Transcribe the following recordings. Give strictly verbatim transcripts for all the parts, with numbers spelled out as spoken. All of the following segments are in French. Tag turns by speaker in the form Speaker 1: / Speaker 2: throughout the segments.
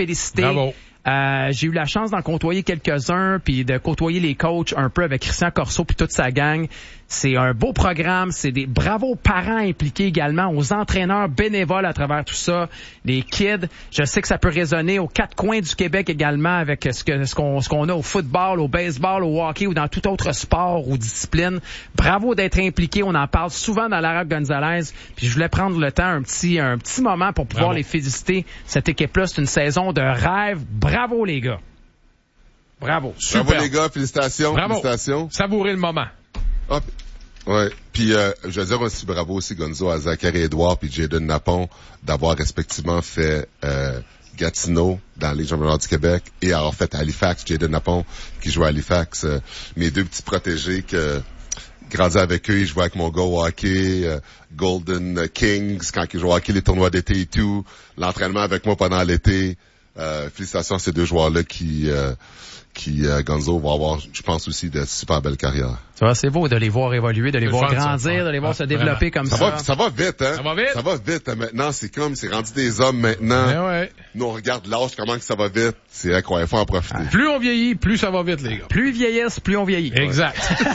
Speaker 1: féliciter.
Speaker 2: Bravo.
Speaker 1: Euh, j'ai eu la chance d'en côtoyer quelques-uns, puis de côtoyer les coachs un peu avec Christian Corso puis toute sa gang. C'est un beau programme, c'est des bravos parents impliqués également, aux entraîneurs bénévoles à travers tout ça, les kids. Je sais que ça peut résonner aux quatre coins du Québec également avec ce que ce qu'on ce qu'on a au football, au baseball, au hockey ou dans tout autre sport ou discipline. Bravo d'être impliqués, on en parle souvent dans Lara Gonzalez. Puis je voulais prendre le temps un petit un petit moment pour pouvoir
Speaker 2: Bravo.
Speaker 1: les féliciter. Cette équipe-là, c'est une saison de rêve. Bravo les gars. Bravo.
Speaker 2: Super.
Speaker 3: Bravo les gars, félicitations.
Speaker 2: Bravo.
Speaker 3: Félicitations.
Speaker 2: Savourez le moment.
Speaker 3: Ah, ouais. Puis euh, je veux dire aussi bravo aussi Gonzo à Zachary Edouard puis Jaden Napon d'avoir respectivement fait euh, Gatineau dans les championnats du Québec et avoir fait Halifax, Jaden Napon qui joue à Halifax. Euh, mes deux petits protégés que grandi avec eux, ils jouaient avec mon gars au hockey, euh, Golden Kings quand ils jouaient au hockey, les tournois d'été et tout, l'entraînement avec moi pendant l'été. Euh, félicitations à ces deux joueurs-là qui, euh, qui euh, Gonzo va avoir, je pense aussi, de super belles carrières.
Speaker 1: Tu vois, c'est beau de les voir évoluer, de les
Speaker 2: C'est
Speaker 1: voir
Speaker 2: fun,
Speaker 1: grandir,
Speaker 2: ça.
Speaker 1: de les voir
Speaker 2: Ah,
Speaker 1: se développer
Speaker 2: vraiment.
Speaker 1: comme
Speaker 3: Ça
Speaker 1: ça.
Speaker 3: va, ça va vite, hein?
Speaker 2: Ça va vite?
Speaker 3: Ça va vite, hein, maintenant. C'est comme, c'est rendu des hommes maintenant.
Speaker 2: Ben ouais.
Speaker 3: Nous, on regarde l'âge, comment que ça va vite. C'est incroyable, faut en profiter.
Speaker 2: Plus on vieillit, plus ça va vite, les gars.
Speaker 1: Plus ils vieillissent, plus on vieillit.
Speaker 2: Exact.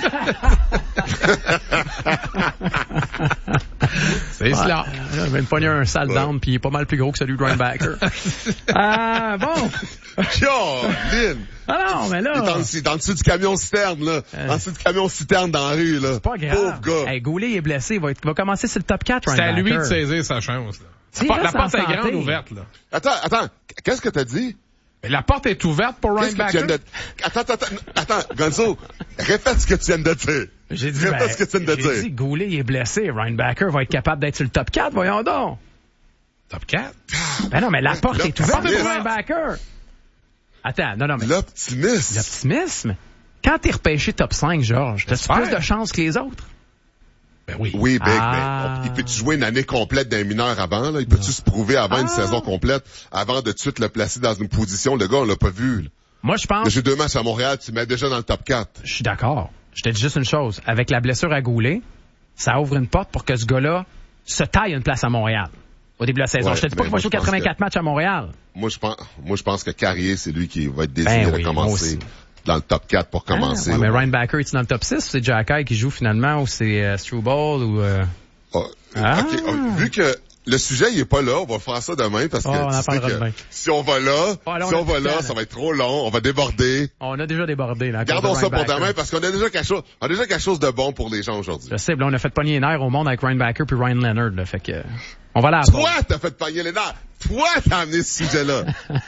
Speaker 2: C'est cela.
Speaker 1: Je vais me pogner un sale d'âme, puis il est pas mal plus gros que celui de Ryan Backer. euh, bon.
Speaker 3: Yo, Lynn!
Speaker 1: Ah non, mais là...
Speaker 3: Il est dans, le- dans le dessus du camion citerne, là.
Speaker 1: Euh.
Speaker 3: Dans le dessus du camion citerne dans la rue, là.
Speaker 1: C'est pas grave.
Speaker 3: Pauvre gars.
Speaker 1: Hey, Goulet est blessé, il va, être- il va commencer sur le top quatre, Ryan
Speaker 2: C'est à lui
Speaker 1: Backer.
Speaker 2: de saisir sa chance, là.
Speaker 1: Si,
Speaker 2: La porte- la
Speaker 1: reste
Speaker 2: porte
Speaker 1: en
Speaker 2: est grande
Speaker 1: santé.
Speaker 2: ouverte, là.
Speaker 3: Attends, attends. Qu'est-ce que t'as dit?
Speaker 2: Mais la porte est ouverte pour Ryan
Speaker 3: Qu'est-ce que tu viens
Speaker 2: Backer.
Speaker 3: de... Attends, attends, attends, attends, Gonzo. Répète ce que tu viens de dire.
Speaker 1: J'ai dit,
Speaker 3: Répète
Speaker 1: ben,
Speaker 3: ce que tu viens de
Speaker 1: j'ai
Speaker 3: dire.
Speaker 1: dit, Goulet est blessé, Ryan Backer va être capable d'être sur le top quatre, voyons donc.
Speaker 2: Top quatre?
Speaker 1: Ben non, mais la porte est ouverte pour
Speaker 3: L'optimisme.
Speaker 1: Ryan Backer. Attends, non, non, mais
Speaker 3: L'optimisme.
Speaker 1: l'optimisme. Quand t'es repêché top cinq, Georges, t'as-tu
Speaker 2: J'espère.
Speaker 1: plus de chance que les autres?
Speaker 2: Ben oui.
Speaker 3: Oui, Big,
Speaker 1: Ah.
Speaker 3: mais on- il peut-tu jouer une année complète d'un mineur avant, là? Il peut-tu se prouver avant une
Speaker 1: Ah.
Speaker 3: saison complète, avant de tout de suite le placer dans une position? Le gars, on l'a pas vu, là.
Speaker 1: Moi, je pense...
Speaker 3: J'ai deux matchs à Montréal, tu mets déjà dans le top quatre.
Speaker 1: Je suis d'accord. Je te dis juste une chose. Avec la blessure à Goulet, ça ouvre une porte pour que ce gars-là se taille une place à Montréal. Au début de la saison.
Speaker 3: Ouais,
Speaker 1: je te dis pas
Speaker 3: mais
Speaker 1: qu'il va
Speaker 3: moi,
Speaker 1: jouer
Speaker 3: je pense
Speaker 1: quatre-vingt-quatre matchs à Montréal.
Speaker 3: Moi, je pense, moi, je pense que Carrier, c'est lui qui va être désigné
Speaker 1: Ben oui,
Speaker 3: de
Speaker 1: moi
Speaker 3: commencer
Speaker 1: aussi.
Speaker 3: dans le top quatre pour commencer.
Speaker 1: Ah, ouais, mais
Speaker 3: Ouais.
Speaker 1: Ryan Backer, est-tu dans le top six ou c'est Jacky qui joue finalement ou c'est euh, Struble ou... Euh...
Speaker 3: Ah,
Speaker 1: Ah.
Speaker 3: ok, oh, vu que le sujet, il est pas là, on va faire ça demain parce que
Speaker 1: Oh, on en
Speaker 3: tu sais
Speaker 1: parlera
Speaker 3: que
Speaker 1: demain.
Speaker 3: si on va là,
Speaker 1: Ah, là, on
Speaker 3: si
Speaker 1: a
Speaker 3: on va
Speaker 1: plus de
Speaker 3: là,
Speaker 1: temps,
Speaker 3: ça
Speaker 1: là.
Speaker 3: va être trop long, on va déborder.
Speaker 1: On a déjà débordé, là. à cause
Speaker 3: Gardons
Speaker 1: de
Speaker 3: ça
Speaker 1: Ryan
Speaker 3: pour
Speaker 1: Backer.
Speaker 3: demain parce qu'on a déjà quelque chose, on a déjà quelque chose de bon pour les gens aujourd'hui.
Speaker 1: Je sais, là, on a fait pogner les nerfs au monde avec Ryan Backer puis Ryan Leonard, là. Fait que, euh, on va là à la pause.
Speaker 3: Toi, t'as fait pogner les nerfs. Toi, t'as amené ce sujet-là.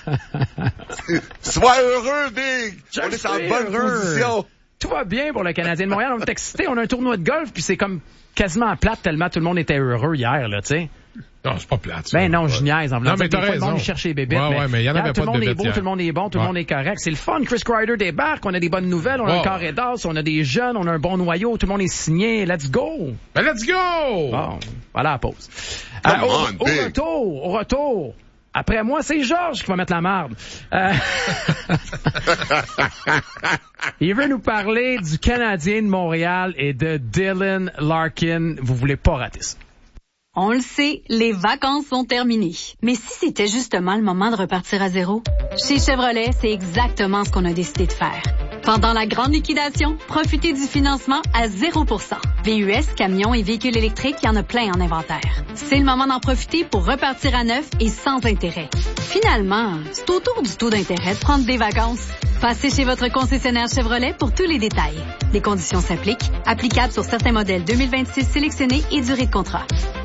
Speaker 3: Sois heureux, Big.
Speaker 1: Je
Speaker 3: on est en
Speaker 1: suis
Speaker 3: bonne
Speaker 1: heureux.
Speaker 3: position.
Speaker 1: Tout va bien pour le Canadien de Montréal. On est excités. On a un tournoi de golf puis c'est comme quasiment plate tellement tout le monde était heureux hier, là, tu sais.
Speaker 2: Non, c'est pas plate, ça.
Speaker 1: Ben non, je niaise. En voulant
Speaker 2: Non, mais
Speaker 1: dire,
Speaker 2: t'as
Speaker 1: des fois, le monde
Speaker 2: raison.
Speaker 1: il cherche les bébites.
Speaker 2: Ouais, ouais, mais il y en
Speaker 1: regarde,
Speaker 2: avait
Speaker 1: tout
Speaker 2: pas
Speaker 1: le
Speaker 2: de
Speaker 1: monde est
Speaker 2: bébites
Speaker 1: beau,
Speaker 2: hier.
Speaker 1: tout le monde est bon, tout
Speaker 2: Ouais.
Speaker 1: le monde est correct. C'est le fun. Chris Kreider débarque. On a des bonnes nouvelles. On a
Speaker 2: Ouais.
Speaker 1: un carré d'as. On a des jeunes. On a un bon noyau. Tout le monde est signé. Let's go.
Speaker 2: Ben let's go!
Speaker 1: Bon, voilà la pause.
Speaker 3: Come
Speaker 1: Euh, au,
Speaker 3: on,
Speaker 1: au
Speaker 3: Big.
Speaker 1: retour, au retour. Après moi, c'est Georges qui va mettre la marde. Euh... Il veut nous parler du Canadien de Montréal et de Dylan Larkin. Vous voulez pas rater ça.
Speaker 4: On le sait, les vacances sont terminées. Mais si c'était justement le moment de repartir à zéro? Chez Chevrolet, c'est exactement ce qu'on a décidé de faire. Pendant la grande liquidation, profitez du financement à zéro pour cent. V U S, camions et véhicules électriques, il y en a plein en inventaire. C'est le moment d'en profiter pour repartir à neuf et sans intérêt. Finalement, c'est autour du taux d'intérêt de prendre des vacances. Passez chez votre concessionnaire Chevrolet pour tous les détails. Les conditions s'appliquent, applicables sur certains modèles deux mille vingt-six sélectionnés et durée de contrat.